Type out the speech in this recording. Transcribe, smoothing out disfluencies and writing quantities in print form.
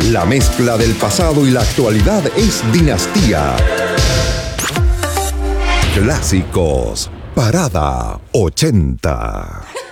La mezcla del pasado y la actualidad es Dinastía. Clásicos, Parada 80.